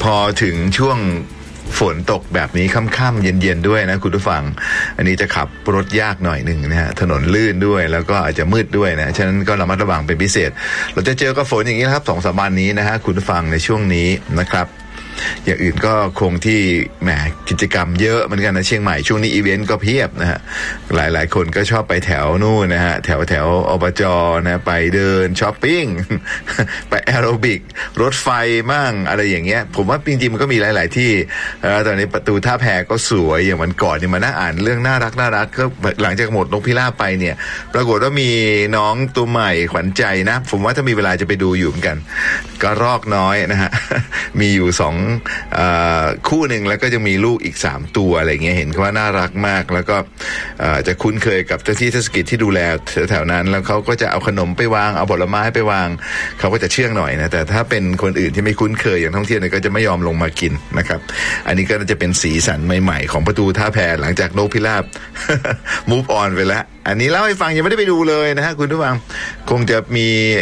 พอถึงช่วงฝนตกแบบนี้ค่ำๆเย็นๆด้วยนะคุณผู้ฟังอันนี้จะขับรถยากหน่อยหนึ่งนะฮะถนนลื่นด้วยแล้วก็อาจจะมืดด้วยนะฉะนั้นก็ระมัดระวังเป็นพิเศษเราจะเจอกับฝนอย่างนี้ครับ2-3 วันนี้นะฮะคุณผู้ฟังในช่วงนี้นะครับอย่างอื่นก็คงที่แหมกิจกรรมเยอะเหมือนกันนะเชียงใหม่ช่วงนี้อีเวนต์ก็เพียบนะฮะหลายๆคนก็ชอบไปแถวนู่นนะฮะแถวอบจ.นะไปเดินช้อปปิ้ง ไปแอโรบิกรถไฟมั่งอะไรอย่างเงี้ยผมว่าจริงๆมันก็มีหลายๆที่ตอนนี้ประตูท่าแพก็สวยอย่างวันก่อนเนี่ยมานั่งอ่านเรื่องน่ารักก็หลังจากหมดนกพิราบไปเนี่ยปรากฏว่ามีน้องตัวใหม่ขวัญใจนะผมว่าถ้ามีเวลาจะไปดูอยู่เหมือนกันก็รอกน้อยนะฮะ มีอยู่คู่หนึ่งแล้วก็จะมีลูกอีก3 ตัวอะไรเงี้ยเห็นว่าน่ารักมากแล้วก็จะคุ้นเคยกับเจ้าที่เทศกิจที่ดูแลแถวๆนั้นแล้วเขาก็จะเอาขนมไปวางเอาผลไม้ไปวางเขาก็จะเชื่องหน่อยนะแต่ถ้าเป็นคนอื่นที่ไม่คุ้นเคยอย่างท่องเที่ยวเนี่ยก็จะไม่ยอมลงมากินนะครับอันนี้ก็จะเป็นสีสันใหม่ๆของประตูท่าแพหลังจากนกพิราบ move on ไปแล้วอันนี้เล่าให้ฟังยังไม่ได้ไปดูเลยนะฮะคุณผู้ฟังคงจะมี